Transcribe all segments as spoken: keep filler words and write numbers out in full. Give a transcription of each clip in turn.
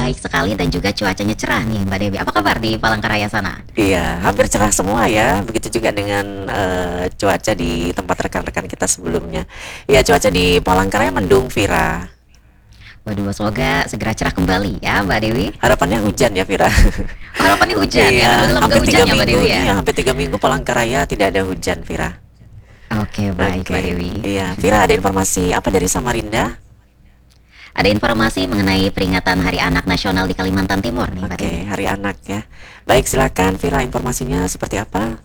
baik sekali dan juga cuacanya cerah nih Mbak Dewi. Apa kabar di Palangkaraya sana? Iya, hampir cerah semua ya. Begitu juga dengan eh, cuaca di tempat rekan-rekan kita sebelumnya. Ya, cuaca di Palangkaraya mendung, Vira. Waduh, semoga segera cerah kembali ya Mbak Dewi. Harapannya hujan ya, Vira. Oh, harapannya hujan ya, karena Iya, belum nggak hampir hujan tiga ya Mbak minggu. Dewi ya. Iya, hampir tiga minggu Palangkaraya tidak ada hujan, Vira. Oke, baik Mbak Oke, Dewi. iya. Vira, ada informasi apa dari Samarinda? Ada informasi mengenai peringatan Hari Anak Nasional di Kalimantan Timur nih Mbak Dewi. Oke, Hari Anak ya. Baik, silakan Vira, informasinya seperti apa?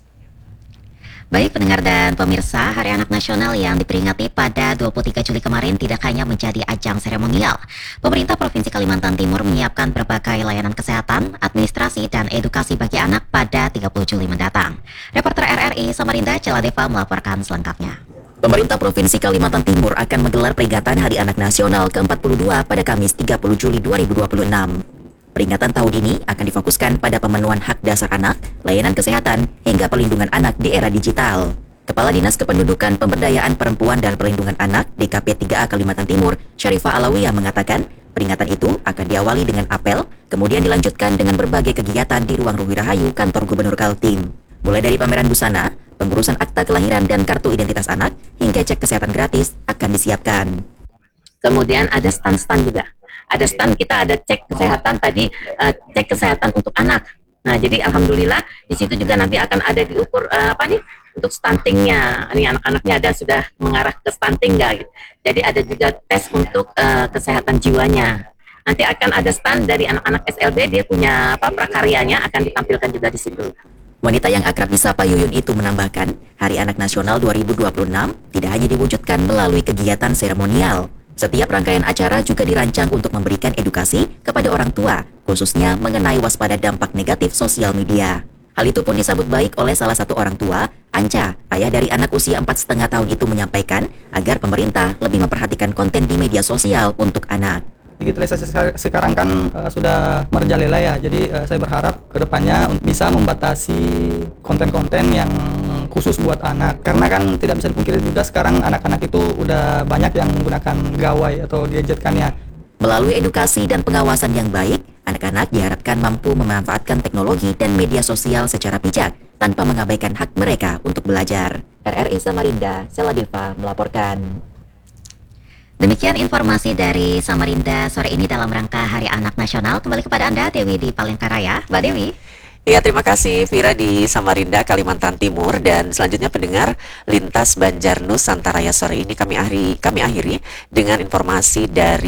Baik pendengar dan pemirsa, Hari Anak Nasional yang diperingati pada dua puluh tiga Juli kemarin tidak hanya menjadi ajang seremonial. Pemerintah Provinsi Kalimantan Timur menyiapkan berbagai layanan kesehatan, administrasi, dan edukasi bagi anak pada tiga puluh Juli mendatang. Reporter R R I Samarinda Celadeva melaporkan selengkapnya. Pemerintah Provinsi Kalimantan Timur akan menggelar peringatan Hari Anak Nasional ke empat puluh dua pada Kamis tiga puluh Juli dua ribu dua puluh enam. Peringatan tahun ini akan difokuskan pada pemenuhan hak dasar anak, layanan kesehatan, hingga perlindungan anak di era digital. Kepala Dinas Kependudukan Pemberdayaan Perempuan dan Perlindungan Anak D K P tiga A Kalimantan Timur, Syarifah Alawiyah mengatakan, peringatan itu akan diawali dengan apel, kemudian dilanjutkan dengan berbagai kegiatan di Ruang Ruhi Rahayu Kantor Gubernur Kaltim. Mulai dari pameran busana, pengurusan akta kelahiran dan kartu identitas anak, hingga cek kesehatan gratis akan disiapkan. Kemudian ada stand-stand juga. Ada stand, kita ada cek kesehatan tadi, uh, cek kesehatan untuk anak. Nah, jadi alhamdulillah di situ juga nanti akan ada diukur uh, apa nih untuk stuntingnya. Ini anak-anaknya ada sudah mengarah ke stunting nggak? Gitu. Jadi ada juga tes untuk uh, kesehatan jiwanya. Nanti akan ada stand dari anak-anak S L B, dia punya apa prakaryanya akan ditampilkan juga di situ. Wanita yang akrab disapa Yuyun itu menambahkan, Hari Anak Nasional dua ribu dua puluh enam tidak hanya diwujudkan melalui kegiatan seremonial. Setiap rangkaian acara juga dirancang untuk memberikan edukasi kepada orang tua, khususnya mengenai waspada dampak negatif sosial media. Hal itu pun disambut baik oleh salah satu orang tua, Anca, ayah dari anak usia empat setengah tahun itu menyampaikan agar pemerintah lebih memperhatikan konten di media sosial untuk anak. Digitalisasi sekarang kan uh, sudah merajalela ya, jadi uh, saya berharap kedepannya bisa membatasi konten-konten yang khusus buat anak, karena kan tidak bisa dipungkiri juga sekarang anak-anak itu udah banyak yang menggunakan gawai atau gadget kan ya. Melalui edukasi dan pengawasan yang baik, anak-anak diharapkan mampu memanfaatkan teknologi dan media sosial secara bijak tanpa mengabaikan hak mereka untuk belajar. R R I Samarinda, Celadeva melaporkan. Demikian informasi dari Samarinda sore ini dalam rangka Hari Anak Nasional. Kembali kepada Anda, Dewi di Palangkaraya. Mbak Dewi. Ya, terima kasih Vira di Samarinda, Kalimantan Timur. Dan selanjutnya pendengar, Lintas Banjar Nusantara sore ini kami akhiri, kami akhiri dengan informasi dari